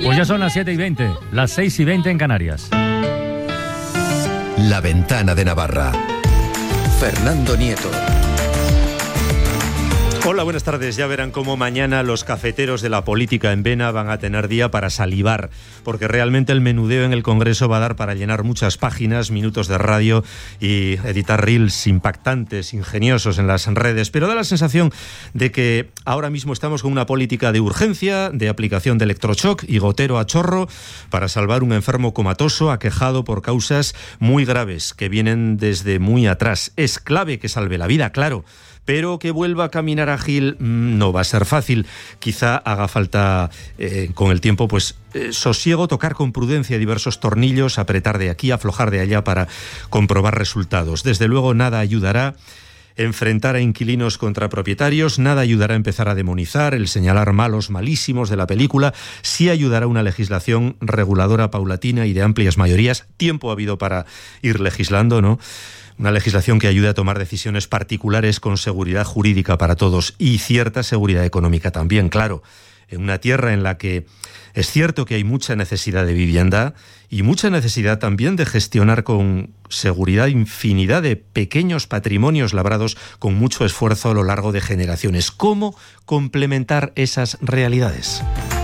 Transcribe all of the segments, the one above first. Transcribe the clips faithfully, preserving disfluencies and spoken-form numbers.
Pues ya son las siete y veinte, las seis y veinte en Canarias. La Ventana de Navarra. Fernando Nieto. Hola, buenas tardes. Ya verán cómo mañana los cafeteros de la política en vena van a tener día para salivar, porque realmente el menudeo en el Congreso va a dar para llenar muchas páginas, minutos de radio y editar reels impactantes, ingeniosos en las redes, pero da la sensación de que ahora mismo estamos con una política de urgencia, de aplicación de electroshock y gotero a chorro para salvar un enfermo comatoso aquejado por causas muy graves que vienen desde muy atrás. Es clave que salve la vida, claro, pero que vuelva a caminar ágil no va a ser fácil. Quizá haga falta, eh, con el tiempo, pues eh, sosiego, tocar con prudencia diversos tornillos, apretar de aquí, aflojar de allá para comprobar resultados. Desde luego nada ayudará enfrentar a inquilinos contra propietarios, nada ayudará a empezar a demonizar, el señalar malos malísimos de la película. Sí ayudará una legislación reguladora paulatina y de amplias mayorías. Tiempo ha habido para ir legislando, ¿no? Una legislación que ayude a tomar decisiones particulares con seguridad jurídica para todos y cierta seguridad económica también, claro. En una tierra en la que es cierto que hay mucha necesidad de vivienda y mucha necesidad también de gestionar con seguridad infinidad de pequeños patrimonios labrados con mucho esfuerzo a lo largo de generaciones. ¿Cómo complementar esas realidades?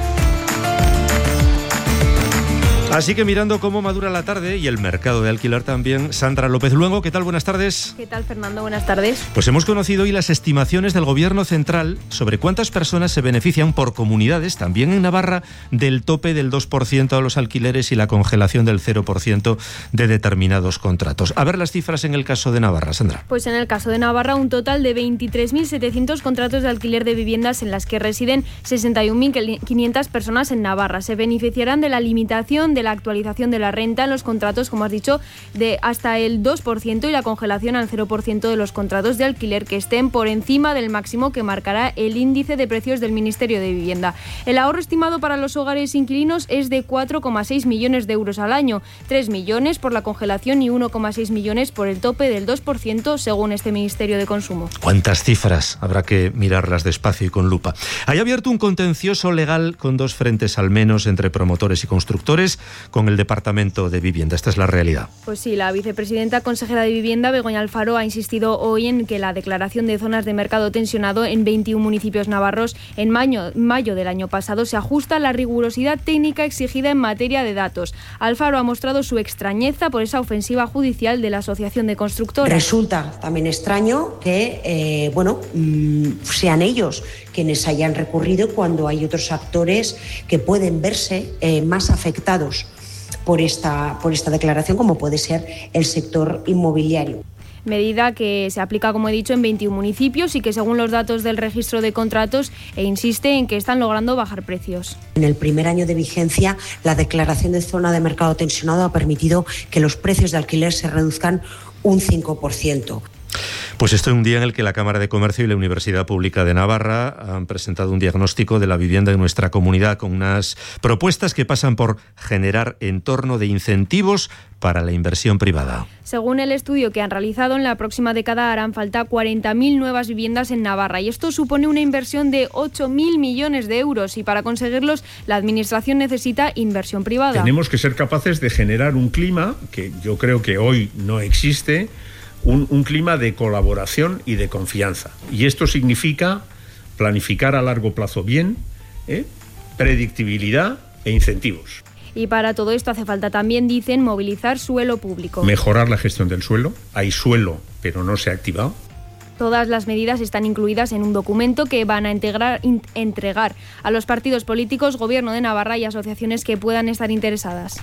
Así que mirando cómo madura la tarde y el mercado de alquiler también, Sandra López Luengo, ¿qué tal? Buenas tardes. ¿Qué tal, Fernando? Buenas tardes. Pues hemos conocido hoy las estimaciones del Gobierno central sobre cuántas personas se benefician por comunidades, también en Navarra, del tope del dos por ciento a los alquileres y la congelación del cero por ciento de determinados contratos. A ver las cifras en el caso de Navarra, Sandra. Pues en el caso de Navarra, un total de veintitrés mil setecientos contratos de alquiler de viviendas en las que residen sesenta y un mil quinientas personas en Navarra. Se beneficiarán de la limitación de la actualización de la renta en los contratos, como has dicho, de hasta el dos por ciento y la congelación al cero por ciento de los contratos de alquiler que estén por encima del máximo que marcará el índice de precios del Ministerio de Vivienda. El ahorro estimado para los hogares inquilinos es de cuatro coma seis millones de euros al año, tres millones por la congelación y uno coma seis millones por el tope del dos por ciento, según este Ministerio de Consumo. ¿Cuántas cifras? Habrá que mirarlas despacio y con lupa. Hay abierto un contencioso legal con dos frentes al menos entre promotores y constructores con el Departamento de Vivienda. Esta es la realidad. Pues sí, la vicepresidenta consejera de Vivienda, Begoña Alfaro, ha insistido hoy en que la declaración de zonas de mercado tensionado en veintiún municipios navarros en mayo, mayo del año pasado se ajusta a la rigurosidad técnica exigida en materia de datos. Alfaro ha mostrado su extrañeza por esa ofensiva judicial de la Asociación de Constructores. Resulta también extraño que, eh, bueno, mmm, sean ellos quienes hayan recurrido cuando hay otros actores que pueden verse eh, más afectados por esta, por esta declaración, como puede ser el sector inmobiliario. Medida que se aplica, como he dicho, en veintiún municipios y que, según los datos del registro de contratos, e insiste en que están logrando bajar precios. En el primer año de vigencia, la declaración de zona de mercado tensionado ha permitido que los precios de alquiler se reduzcan un cinco por ciento. Pues esto es un día en el que la Cámara de Comercio y la Universidad Pública de Navarra han presentado un diagnóstico de la vivienda en nuestra comunidad con unas propuestas que pasan por generar entorno de incentivos para la inversión privada. Según el estudio que han realizado, en la próxima década harán falta cuarenta mil nuevas viviendas en Navarra y esto supone una inversión de ocho mil millones de euros y para conseguirlos la Administración necesita inversión privada. Tenemos que ser capaces de generar un clima que yo creo que hoy no existe, Un, un clima de colaboración y de confianza. Y esto significa planificar a largo plazo bien, ¿eh? predictibilidad e incentivos. Y para todo esto hace falta también, dicen, movilizar suelo público. Mejorar la gestión del suelo. Hay suelo, pero no se ha activado. Todas las medidas están incluidas en un documento que van a integrar, in, entregar a los partidos políticos, Gobierno de Navarra y asociaciones que puedan estar interesadas.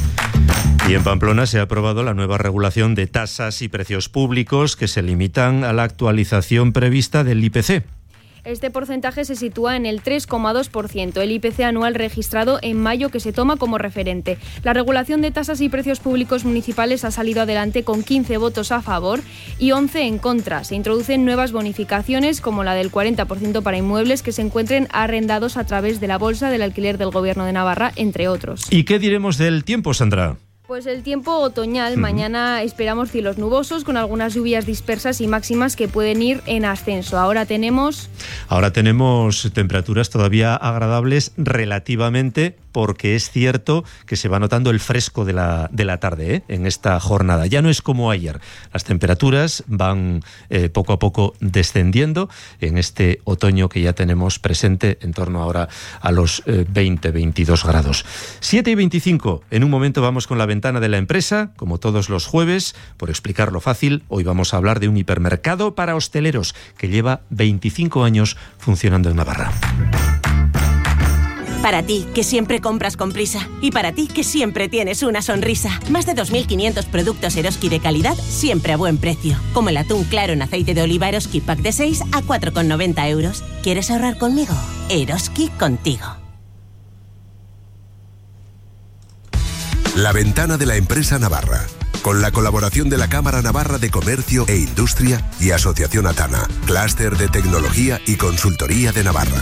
Y en Pamplona se ha aprobado la nueva regulación de tasas y precios públicos que se limitan a la actualización prevista del I P C. Este porcentaje se sitúa en el tres coma dos por ciento, el I P C anual registrado en mayo que se toma como referente. La regulación de tasas y precios públicos municipales ha salido adelante con quince votos a favor y once en contra. Se introducen nuevas bonificaciones como la del cuarenta por ciento para inmuebles que se encuentren arrendados a través de la Bolsa del Alquiler del Gobierno de Navarra, entre otros. ¿Y qué diremos del tiempo, Sandra? Pues el tiempo otoñal, uh-huh. Mañana esperamos cielos nubosos con algunas lluvias dispersas y máximas que pueden ir en ascenso. Ahora tenemos... Ahora tenemos temperaturas todavía agradables relativamente, porque es cierto que se va notando el fresco de la, de la tarde, ¿eh? En esta jornada. Ya no es como ayer. Las temperaturas van eh, poco a poco descendiendo en este otoño que ya tenemos presente en torno ahora a los eh, veinte, veintidós grados. siete y veinticinco. En un momento vamos con la ventana de la empresa, como todos los jueves. Por explicarlo fácil, hoy vamos a hablar de un hipermercado para hosteleros que lleva veinticinco años funcionando en Navarra. Para ti, que siempre compras con prisa. Y para ti, que siempre tienes una sonrisa. Más de dos mil quinientos productos Eroski de calidad, siempre a buen precio. Como el atún claro en aceite de oliva Eroski Pack de seis a cuatro con noventa euros. ¿Quieres ahorrar conmigo? Eroski contigo. La ventana de la empresa Navarra. Con la colaboración de la Cámara Navarra de Comercio e Industria y Asociación Atana, Clúster de Tecnología y Consultoría de Navarra.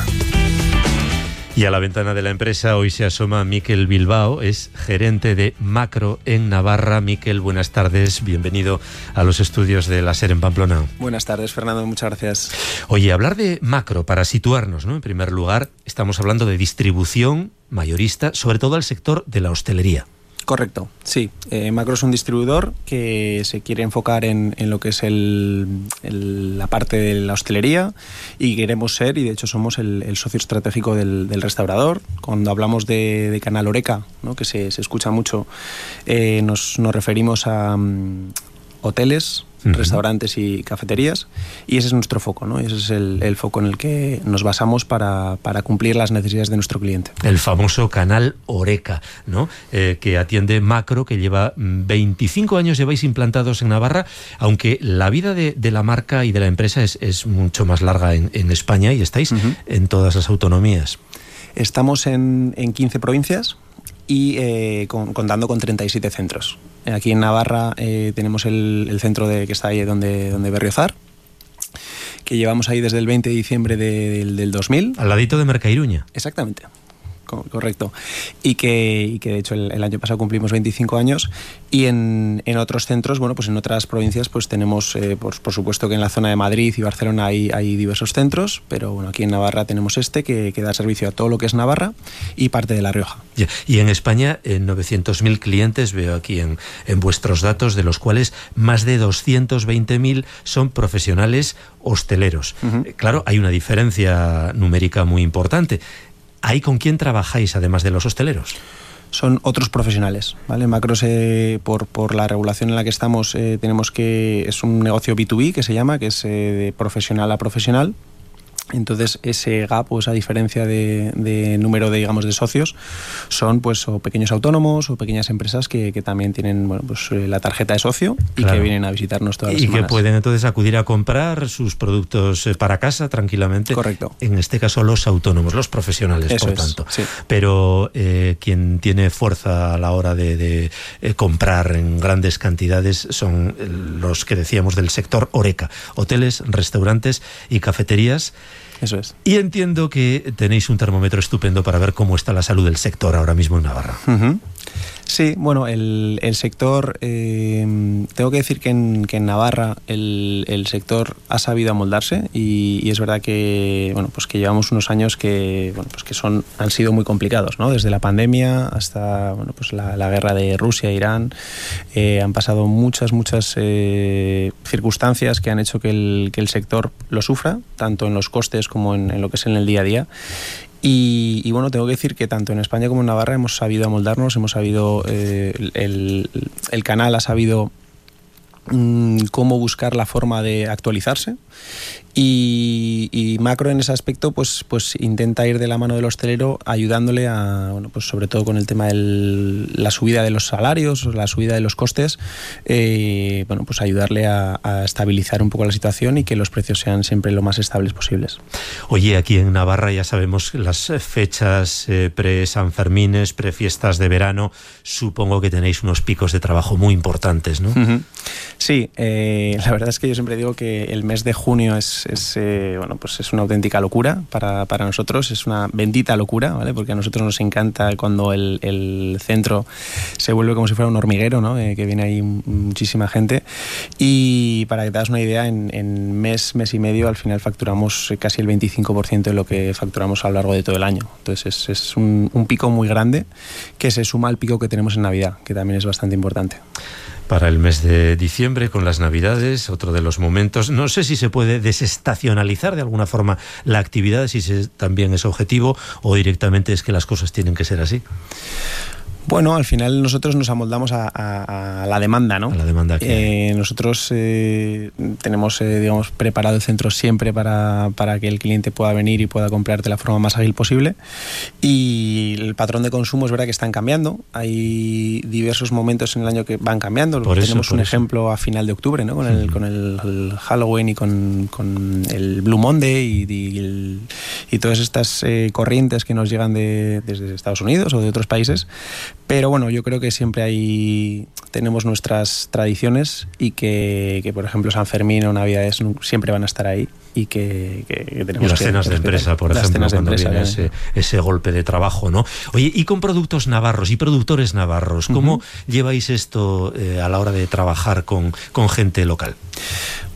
Y a la ventana de la empresa hoy se asoma Miquel Bilbao, es gerente de Macro en Navarra. Miquel, buenas tardes, bienvenido a los estudios de la SER en Pamplona. Buenas tardes, Fernando, muchas gracias. Oye, hablar de Macro, para situarnos, ¿no? En primer lugar, estamos hablando de distribución mayorista, sobre todo al sector de la hostelería. Correcto, sí. Eh, Macro es un distribuidor que se quiere enfocar en, en lo que es el, el, la parte de la hostelería y queremos ser, y de hecho somos el, el socio estratégico del, del restaurador. Cuando hablamos de, de canal Horeca, ¿no? que se, se escucha mucho, eh, nos, nos referimos a um, hoteles, uh-huh. restaurantes y cafeterías, y ese es nuestro foco, ¿no? Ese es el, el foco en el que nos basamos para, para cumplir las necesidades de nuestro cliente. El famoso canal Horeca, ¿no? Eh, que atiende Macro, que lleva veinticinco años lleváis implantados en Navarra, aunque la vida de, de la marca y de la empresa es, es mucho más larga en, en España, y estáis uh-huh. en todas las autonomías. Estamos en, en quince provincias y eh, con, contando con treinta y siete centros. Aquí en Navarra eh, tenemos el, el centro de, que está ahí donde, donde Berriozar, que llevamos ahí desde el veinte de diciembre de, del, del dos mil. Al ladito de Mercairuña. Exactamente. Correcto. Y que, y que de hecho el, el año pasado cumplimos veinticinco años, y en, en otros centros, bueno, pues en otras provincias pues tenemos, eh, por, por supuesto que en la zona de Madrid y Barcelona hay, hay diversos centros, pero bueno, aquí en Navarra tenemos este que, que da servicio a todo lo que es Navarra y parte de La Rioja. Yeah. Y en España, en novecientos mil clientes, veo aquí en, en vuestros datos, de los cuales más de doscientos veinte mil son profesionales hosteleros. Uh-huh. Eh, claro, hay una diferencia numérica muy importante. ¿Ahí con quién trabajáis, además de los hosteleros? Son otros profesionales, ¿vale? Macro, se, por, por la regulación en la que estamos, eh, tenemos que... Es un negocio B dos B que se llama, que es eh, de profesional a profesional. Entonces ese gap o esa diferencia de, de número de, digamos, de socios son pues o pequeños autónomos o pequeñas empresas que, que también tienen, bueno, pues la tarjeta de socio y claro. que vienen a visitarnos todas las y semanas. Y que pueden entonces acudir a comprar sus productos para casa tranquilamente. Correcto. En este caso los autónomos, los profesionales, Eso por es, tanto. Sí. Pero eh, quien tiene fuerza a la hora de, de eh, comprar en grandes cantidades son los que decíamos del sector Horeca, hoteles, restaurantes y cafeterías. Eso es. Y entiendo que tenéis un termómetro estupendo para ver cómo está la salud del sector ahora mismo en Navarra. Uh-huh. Sí, bueno, el, el sector, eh, tengo que decir que en, que en Navarra el, el sector ha sabido amoldarse y, y es verdad que, bueno, pues que llevamos unos años que, bueno, pues que son, han sido muy complicados, ¿no? Desde la pandemia hasta, bueno, pues la, la guerra de Rusia e Irán, eh, han pasado muchas, muchas eh, circunstancias que han hecho que el, que el sector lo sufra, tanto en los costes como en, en lo que es en el día a día. Y, y bueno, tengo que decir que tanto en España como en Navarra hemos sabido amoldarnos, hemos sabido, eh, el, el canal ha sabido mmm, cómo buscar la forma de actualizarse. Y, y Macro en ese aspecto pues, pues intenta ir de la mano del hostelero ayudándole a, bueno, pues sobre todo con el tema de la subida de los salarios, la subida de los costes, eh, bueno, pues ayudarle a, a estabilizar un poco la situación y que los precios sean siempre lo más estables posibles. Oye, aquí en Navarra ya sabemos las fechas eh, pre-Sanfermines, pre-fiestas de verano, supongo que tenéis unos picos de trabajo muy importantes, ¿no? Uh-huh. Sí, eh, la verdad es que yo siempre digo que el mes de junio es, es eh, bueno, pues es una auténtica locura para, para nosotros, es una bendita locura, ¿vale? Porque a nosotros nos encanta cuando el, el centro se vuelve como si fuera un hormiguero, ¿no? Eh, que viene ahí muchísima gente. Y para que te das una idea, en, en mes, mes y medio al final facturamos casi el veinticinco por ciento de lo que facturamos a lo largo de todo el año. Entonces es, es un, un pico muy grande que se suma al pico que tenemos en Navidad, que también es bastante importante. Para el mes de diciembre, con las Navidades, otro de los momentos. No sé si se puede desestacionalizar de alguna forma la actividad, si se, también es objetivo, o directamente es que las cosas tienen que ser así. Bueno, al final nosotros nos amoldamos a, a, a la demanda, ¿no? A la demanda que eh, nosotros eh, tenemos, eh, digamos, preparado el centro siempre para, para que el cliente pueda venir y pueda comprar de la forma más ágil posible. Y el patrón de consumo es verdad que están cambiando. Hay diversos momentos en el año que van cambiando. Por tenemos eso, un por ejemplo a final de octubre, ¿no? Con el, con el, el Halloween y con, con el Blue Monday y, y, el, y todas estas eh, corrientes que nos llegan de, desde Estados Unidos o de otros países. Pero bueno, yo creo que siempre hay tenemos nuestras tradiciones y que, que por ejemplo, San Fermín o Navidades siempre van a estar ahí y que, que, que tenemos y las que cenas de empresa, por las ejemplo, cuando empresa, viene ese, ese golpe de trabajo, ¿no? Oye, y con productos navarros y productores navarros, ¿cómo uh-huh. lleváis esto eh, a la hora de trabajar con, con gente local?